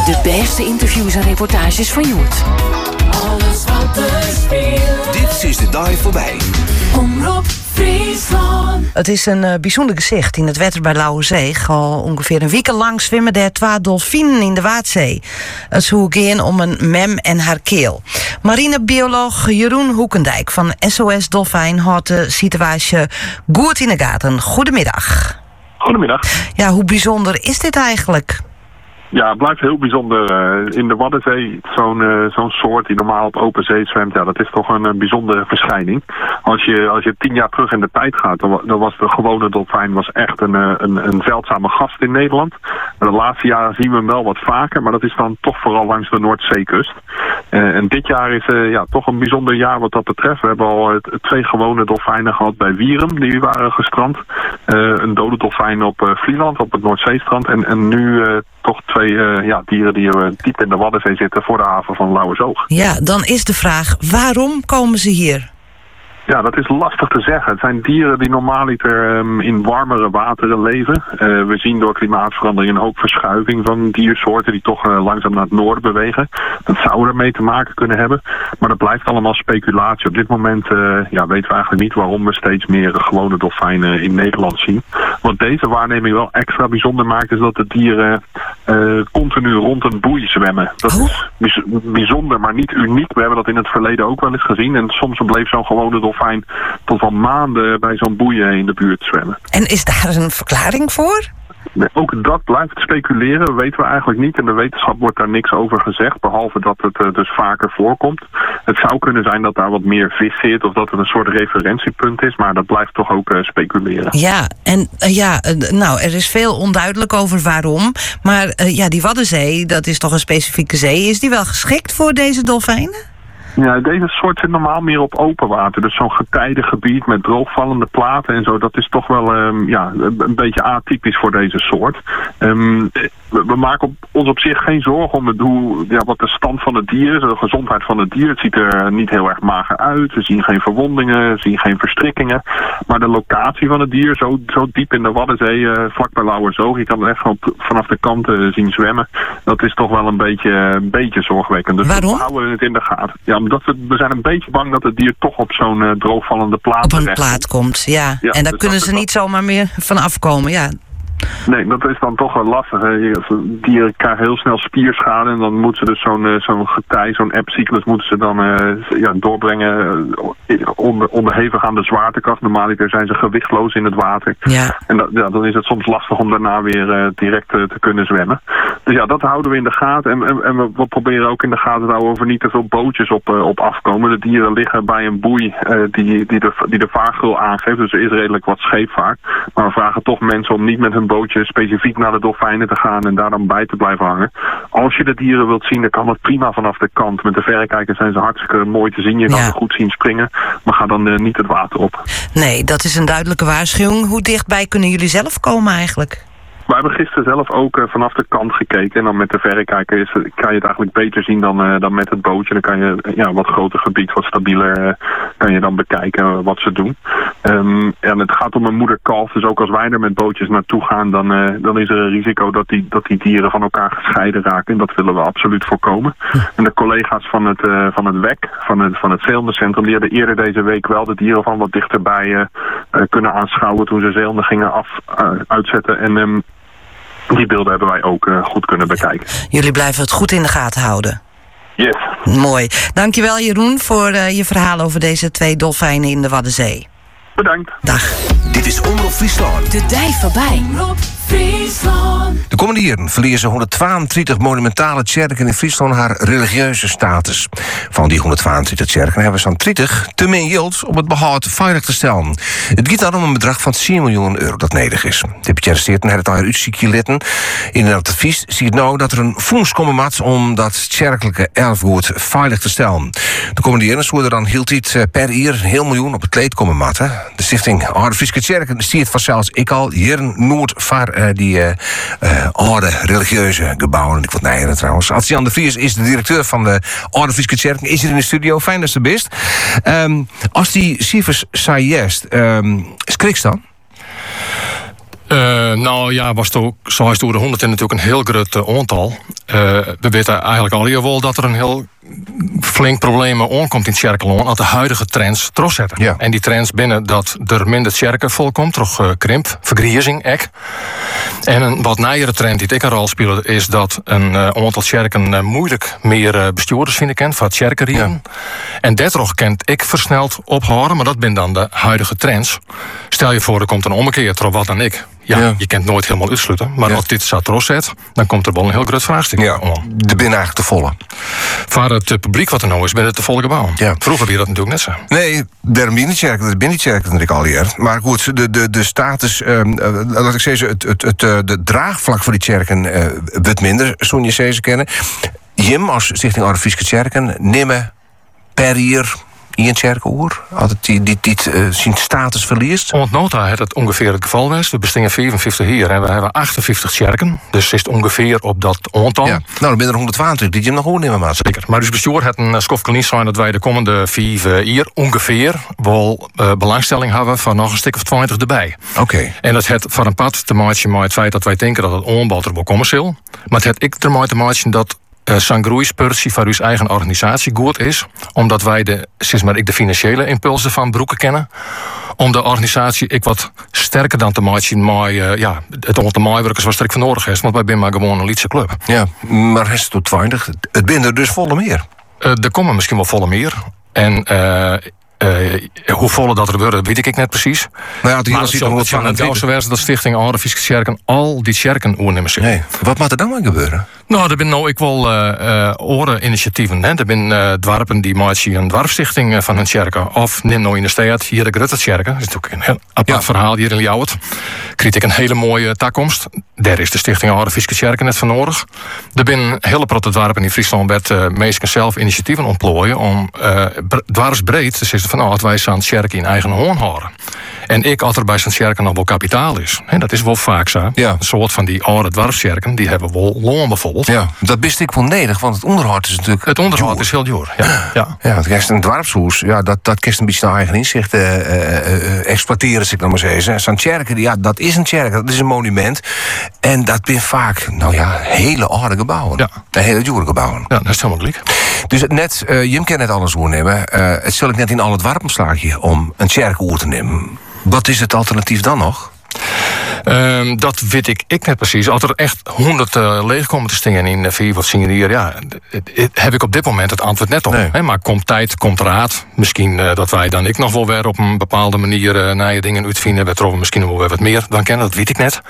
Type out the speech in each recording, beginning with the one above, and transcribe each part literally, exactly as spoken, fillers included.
De beste interviews en reportages van Joet. Alles wat er speelt. Dit is de dag voorbij. Omroep Friesland. Het is een uh, bijzonder gezicht in het water bij Lauwerszee. Al ongeveer een week lang zwemmen er twee dolfijnen in de Waadzee. Het zoek in om een mem en haar keel. Marinebioloog Jeroen Hoekendijk van S O S Dolfijn houdt de situatie goed in de gaten. Goedemiddag. Goedemiddag. Ja, hoe bijzonder is dit eigenlijk? Ja, het blijft heel bijzonder. Uh, in de Waddenzee, zo'n uh, zo'n soort die normaal op open zee zwemt, ja, dat is toch een, een bijzondere verschijning. Als je, als je tien jaar terug in de tijd gaat, dan, dan was de gewone dolfijn was echt een, een, een zeldzame gast in Nederland. De laatste jaren zien we hem wel wat vaker, maar dat is dan toch vooral langs de Noordzeekust. Uh, en dit jaar is uh, ja, toch een bijzonder jaar wat dat betreft. We hebben al uh, twee gewone dolfijnen gehad bij Wierum, die waren gestrand. Uh, een dode dolfijn op uh, Vlieland, op het Noordzeestrand. En, en nu uh, toch twee uh, ja, dieren die uh, diep in de Waddenzee zitten voor de haven van Lauwersoog. Ja, dan is de vraag, waarom komen ze hier? Ja, dat is lastig te zeggen. Het zijn dieren die normaaliter um, in warmere wateren leven. Uh, we zien door klimaatverandering een hoop verschuiving van diersoorten die toch uh, langzaam naar het noorden bewegen. Dat zou ermee te maken kunnen hebben. Maar dat blijft allemaal speculatie. Op dit moment uh, ja, weten we eigenlijk niet waarom we steeds meer gewone dolfijnen in Nederland zien. Wat deze waarneming wel extra bijzonder maakt, is dat de dieren uh, continu rond een boei zwemmen. Dat oh. is bijzonder, maar niet uniek. We hebben dat in het verleden ook wel eens gezien. En soms bleef zo'n gewone dolfijn fijn tot wel maanden bij zo'n boeien in de buurt zwemmen. En is daar een verklaring voor? Nee, ook dat blijft speculeren, dat weten we eigenlijk niet. In de wetenschap wordt daar niks over gezegd, behalve dat het uh, dus vaker voorkomt. Het zou kunnen zijn dat daar wat meer vis zit of dat het een soort referentiepunt is, maar dat blijft toch ook uh, speculeren. Ja, en uh, ja, uh, nou, er is veel onduidelijk over waarom. Maar uh, ja, die Waddenzee, dat is toch een specifieke zee. Is die wel geschikt voor deze dolfijnen? Ja, deze soort zit normaal meer op open water. Dus zo'n getijdengebied met droogvallende platen en zo, dat is toch wel um, ja, een beetje atypisch voor deze soort. Um, we, we maken op, ons op zich geen zorgen om het, hoe, ja, wat de stand van het dier is, de gezondheid van het dier. Het ziet er niet heel erg mager uit. We zien geen verwondingen, we zien geen verstrikkingen. Maar de locatie van het dier, zo, zo diep in de Waddenzee, uh, vlak bij Lauwersoog, je kan het echt gewoon vanaf de kant uh, zien zwemmen. Dat is toch wel een beetje, een beetje zorgwekkend. Dus waarom? we houden het in de gaten. Ja, omdat we, we zijn een beetje bang dat het dier toch op zo'n uh, droogvallende plaat op een terecht plaat komt, ja. ja en daar dus kunnen ze wel niet zomaar meer van afkomen, ja. Nee, dat is dan toch wel lastig. Hè. Dieren krijgen heel snel spierschade en dan moeten ze dus zo'n uh, zo'n getij, zo'n epcyclus moeten ze dan uh, ja, doorbrengen uh, onder, onderhevig aan de zwaartekracht. Normaliter zijn ze gewichtloos in het water. Ja. En dat, ja, dan is het soms lastig om daarna weer uh, direct uh, te kunnen zwemmen. Dus ja, dat houden we in de gaten. En, en, en we, we proberen ook in de gaten te houden of er niet te veel bootjes op, uh, op afkomen. De dieren liggen bij een boei uh, die, die, de, die de vaargeul aangeeft. Dus er is redelijk wat scheepvaart. Maar we vragen toch mensen om niet met hun bootje specifiek naar de dolfijnen te gaan en daar dan bij te blijven hangen. Als je de dieren wilt zien, dan kan dat prima vanaf de kant. Met de verrekijker zijn ze hartstikke mooi te zien. Je kan ja. ze goed zien springen, maar ga dan uh, niet het water op. Nee, dat is een duidelijke waarschuwing. Hoe dichtbij kunnen jullie zelf komen eigenlijk? We hebben gisteren zelf ook uh, vanaf de kant gekeken. En dan met de verrekijker is, kan je het eigenlijk beter zien dan, uh, dan met het bootje. Dan kan je ja, wat groter gebied, wat stabieler, uh, kan je dan bekijken uh, wat ze doen. Um, en het gaat om een moeder-kalf. Dus ook als wij er met bootjes naartoe gaan, dan, uh, dan is er een risico dat die, dat die dieren van elkaar gescheiden raken. En dat willen we absoluut voorkomen. En de collega's van het, uh, van het W E C, van het, van het zeelondencentrum, die hebben eerder deze week wel de dieren van wat dichterbij uh, uh, kunnen aanschouwen toen ze zeehonden gingen af, uh, uitzetten. En um, die beelden hebben wij ook uh, goed kunnen bekijken. Jullie blijven het goed in de gaten houden. Yes. Mooi. Dankjewel Jeroen voor uh, je verhaal over deze twee dolfijnen in de Waddenzee. Bedankt. Dag. Dit is Omroep Friesland. De dij voorbij. Omroep Friesland. De komende jaren verliezen honderdtweeëntwintig monumentale kerken in Friesland haar religieuze status. Van die honderdtweeëntwintig kerken hebben zo'n twintig te min geld om het behoud veilig te stellen. Het gaat dan om een bedrag van tien miljoen euro dat nodig is. De gearresteerden hebben het al uitziekje litten. In het advies ziet nou dat er een fonds komen moet om dat kerkelijke erfgoed veilig te stellen. De komende jaren zullen er dan heel tijd per jaar een heel miljoen op het kleed komen matten. De stichting Oude Frieske Kerken stiert vanzelfs ik al jaren noord vaar uh, die uh, uh, oude religieuze gebouwen. Ik vond nee, trouwens. Adriaan de Vries is de directeur van de Oude Frieske Kerken. Is hier in de studio. Fijn dat ze best. Um, als die cijfers zei juist, um, schrik dan? Uh, nou ja, was het ook, zoals door de honderd natuurlijk een heel groot uh, aantal. Uh, we weten eigenlijk al hier wel dat er een heel flink probleem aankomt in Tjerkeloon als de huidige trends terugzetten. Ja. En die trends binnen dat er minder Tjerken volkomt, terug uh, krimp, vergrijzing, ek. En een wat nijere trend die ik een rol speel is dat een uh, aantal Tjerken uh, moeilijk meer uh, bestuurders vinden kent van het Tjerkenrieren. Ja. En daardoor kent ik versneld ophouden, maar dat ben dan de huidige trends. Stel je voor, er komt een ommekeer terug wat dan ik. Ja, ja, je kent nooit helemaal uitsluiten. Maar ja. als dit staat terugzet, dan komt er wel een heel groot vraagstuk ja, om. De binnen eigenlijk te volle. Voor het publiek wat er nou is, binnen het te volle gebouw. Ja. Vroeger weer dat natuurlijk net zo. Nee, daar binnen Tjerken, dat binnen Tjerken natuurlijk al hier. Maar goed, de, de, de status, um, uh, laat ik zeggen, het, het, het, uh, de draagvlak voor die Tjerken uh, wat minder, zo'n je ze kennen. Jim als Stichting Oude Frieske Tjerken nemen per jaar in Tjerkenoer, altijd die, die, die uh, zijn status verliest? Want nota het het ongeveer het geval was. We bestingen vierenvijftig hier en we hebben achtenvijftig Tjerken. Dus is het ongeveer op dat aantal. Ja. Nou, dan ben er honderdtwintig die je nog goed nemen, maat. Zeker. Maar dus bestuur het een skofkel niet zijn dat wij de komende vier jaar ongeveer wel uh, belangstelling hebben van nog een stuk of twintig erbij. Oké. Okay. En dat het van een pad te maken met het feit dat wij denken dat het aanbod er wel commercieel. Maar het ik ermee te maken dat Uh, zijn groeispursie van uw eigen organisatie goed is. Omdat wij de, sinds maar ik de financiële impulsen van broeken kennen. Om de organisatie ik wat sterker dan te maken met uh, ja, het aantal maaiwerkers was er ik van nodig is. Want wij zijn maar gewoon een liedse club. Ja, maar is het tot twintig? Het binnen er dus volle meer? Uh, er komen misschien wel volle meer. En uh, Uh, hoe volle dat er worden, weet ik net precies. Nou ja, die maar het is het jouwse wijze dat Stichting Oude Frieske Tjerken al die Tjerken oornemen zich. Nee. Wat moet er dan maar gebeuren? Nou, er zijn nou ik wel uh, uh, oren-initiatieven. Hè. Er zijn uh, dwarpen die maken een dwarfstichting uh, van hun Tjerken. Of neem nou in de stad, hier de Grutte Tjerken. Dat is natuurlijk een heel apart ja. verhaal hier in Ljouwert. Kreeg ik een hele mooie takkomst. Daar is de Stichting Oude Frieske Tjerken net van nodig. Er zijn hele protte dwarpen in Friesland met uh, meesten zelf initiatieven ontplooien om uh, dwarsbreed te zitten van nou, als wij Sint Tjerken in eigen hoorn houden. En ik, als er bij Sint Tjerken nog wel kapitaal is. Hè, dat is wel vaak zo. Ja. Een soort van die oude dwarfstjerken, die hebben wel loon bijvoorbeeld. Ja, dat wist ik wel nodig, want het onderhoud is natuurlijk. Het onderhoud duur. is heel duur. Ja, ja. ja want krijgt een dwarfshoes, ja, dat, dat kist een beetje naar eigen inzicht uh, uh, uh, exploiteren, ik dan maar zeggen. Sint Tjerken, ja, dat is een Tjerken, dat is een monument. En dat zijn vaak, nou ja, hele oude gebouwen. Ja. De hele dure gebouwen. Ja, dat is helemaal gelijk. Dus net, uh, Jim kan net alles nemen. Uh, het zal ik net in al het warpomslaagje om een Tjerken oer te nemen. Wat is het alternatief dan nog? Um, dat weet ik, ik net precies. Als er echt honderd uh, leeg komen te stingen in uh, vier wat zien hier, ja, het, het, heb ik op dit moment het antwoord net op. Nee. Hè, maar komt tijd, komt raad. Misschien uh, dat wij dan ik nog wel weer op een bepaalde manier uh, naar je dingen uitvinden. We troffen misschien wel weer wat meer dan kennen, dat weet ik net.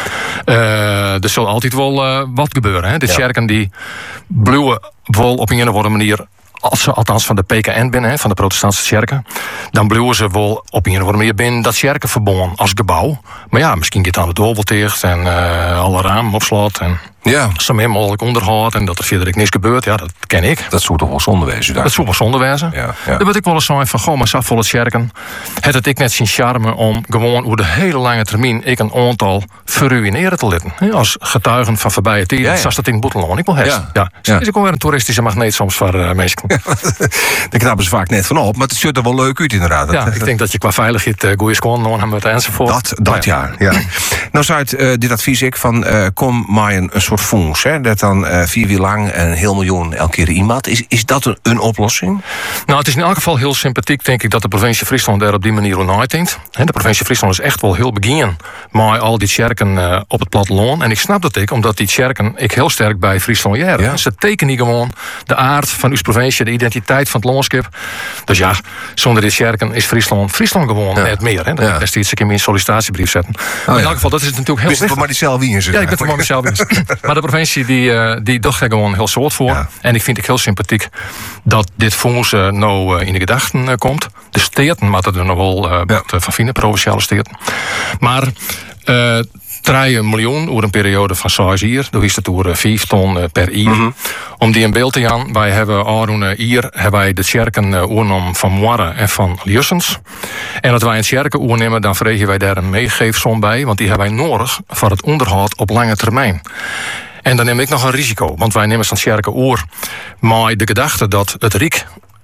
Uh, er zal altijd wel uh, wat gebeuren. Hè. De ja. Tjerken die bluwen wel op een of andere manier. Als ze althans van de P K N binnen, hè, van de protestantse kerken, dan blijven ze wel op een of andere manier binnen dat kerkenverbond als gebouw. Maar ja, misschien gaat dan de deur wel dicht en uh, alle ramen op slot en ja. zo min mogelijk onderhoud en dat er verder niks gebeurt. Ja, dat ken ik. Dat zou toch wel zonde wezen? Dat zou wel zonde wezen. Ja, ja. Dan weet ik wel eens zo van, goh, maar zat volle kerken. Het het ik net zien charme om gewoon over de hele lange termijn ik een aantal verruineren te laten. Hè, als getuigen van voorbije tijden. Ja, ja. Zoals dat in Boeteloon ik wel heeft. Ja. Ja. Ja. Is ook wel weer een toeristische magneet soms voor uh, mensen. Ja, daar knappen ze vaak net van op, maar het ziet er wel leuk uit inderdaad. Ja, ik denk dat je qua veiligheid uh, goede scoren hebben met enzovoort. Dat, dat ja. ja. ja. Nou zou het, uh, dit advies ik van uh, kom maar een, een soort fonds, hè, dat dan uh, vier uur lang een heel miljoen elke keer iemand. Is, is dat een, een oplossing? Nou, het is in elk geval heel sympathiek, denk ik, dat de provincie Friesland daar op die manier over nadenkt. De provincie Friesland is echt wel heel beginnen met al die tjerken uh, op het platteland. En ik snap dat ik, omdat die tjerken ik heel sterk bij Friesland jaren. Ja. Ze tekenen gewoon de aard van uw provincie, de identiteit van het landschap. Dus ja, zonder die tjerken is Friesland Friesland gewoon ja. net meer. Hè. Dat ja. is iets ik in mijn sollicitatiebrief zetten. Oh, maar in ja. elk geval, dat is natuurlijk heel slecht. Maar die zelf wie is het? Ja, ik ben er maar mezelf in. Maar de provincie die, uh, die dacht er gewoon heel soort voor. Ja. En ik vind het heel sympathiek dat dit fonds uh, nou uh, in de gedachten uh, komt. De steden, maar dat er nog wel uh, ja. wat uh, van vinden, provinciale steden. Maar uh, drie miljoen over een periode van zes jaar. Dan is het door vijf ton uh, per jaar. Mm-hmm. Om die in beeld te gaan, wij hebben al een jaar hebben wij de tjerken uh, oornom van Moire en van Jussens. En als wij een tjerken oornemen, dan vregen wij daar een meegeefsom bij, want die hebben wij nodig voor het onderhoud op lange termijn. En dan neem ik nog een risico, want wij nemen zo'n tjerken oor maar de gedachte dat het Rijk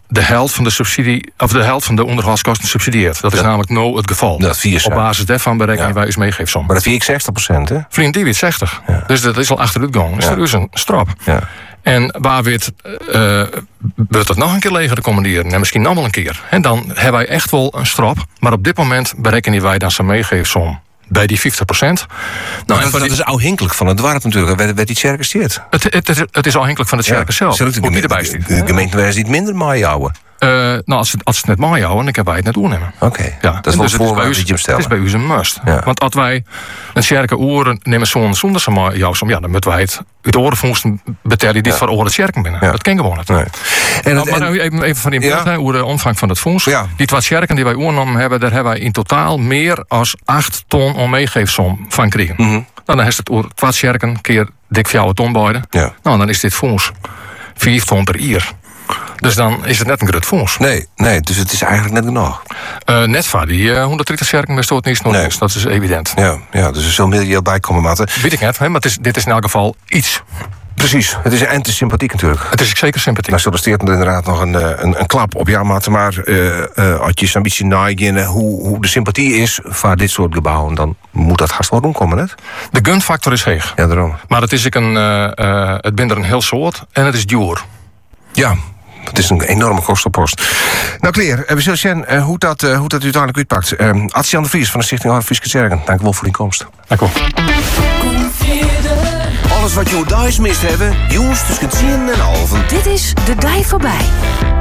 de helft van de subsidie, of de helft van de onderhoudskosten subsidieert. Dat is Ja. namelijk no het geval. Dat vier Op basis daarvan berekenen Ja. wij eens meegeefsom. Maar dat vind ik zestig procent, hè? Vriend, die weet zestig. Ja. Dus dat is al achteruitgang. Dus Ja. dat is een strop. Ja. En waar we het, uh, wordt het nog een keer leger recommenderen. En misschien nog wel een keer. En dan hebben wij echt wel een strop. Maar op dit moment berekenen wij dan zijn meegeefsom bij die vijftig procent. Nou, Maar en dat, van dat die- is afhankelijk van het dorp natuurlijk. Werd, werd die tjerken steerd? het, het, het, het is afhankelijk van het circus zelf. Zal ik de Hoe die geme- erbij de- zit. De gemeente was niet minder mooi houden. Uh, nou, als het, als het net mooi houden, dan kunnen wij het net doornemen. Oké, Ja, dat is en wel dus een het voorwaarde bij dat je hem u- stellen. Het is bij u een must. Ja. Want als wij een sjerke oren nemen zo'n zonder ze maar jou, ja, dan moeten wij het uit de orenvondsten betalen die dit voor oren sjerken binnen. Ja. Dat ken gewoon het. Nee. En, Nou, maar en- nou even, even van die Ja. ja. over de omvang van het fonds. Ja. Die twee sjerken die wij oornomen hebben, daar hebben wij in totaal meer dan acht ton om meegeefsom van kregen. Mhm. Nou, dan is het oor twee sjerken keer dik fjouwe ton beide. Ja. Nou, dan is dit fonds vier ton per jaar. Dus dan is het net een groot fonds. nee, nee, dus het is eigenlijk net genoeg. Uh, net van die uh, honderddertig sjerken best het niet nog Nee. niks. Dat is evident. Ja, ja, dus er zal miljard bij komen, Matte. Weet ik net, hè, maar het is, dit is in elk geval iets. Precies, het is, en het is sympathiek natuurlijk. Het is zeker sympathiek. Nou solliciteert er inderdaad nog een, eh, een, een klap op. Ja, Matte, maar uh, uh, als je zo'n beetje nagaan hoe, hoe de sympathie is voor dit soort gebouwen, dan moet dat haast wel doen komen, net? De gunfactor is heeg. Ja, daarom. Maar het is ook een, uh, uh, het bent er een heel soort en het is duur. Ja, het is een enorme kostenpost. Nou, Claire, we zullen zien uh, hoe, dat, uh, hoe dat uiteindelijk uitpakt. Uh, Adriaan de Vries van de Stichting Harde Frieske Tjerken. Dank u wel voor die komst. Dank u wel. Kom verder. Alles wat je thuis mist hebben, jongens tussen tien en half. Dit is De Dij Voorbij.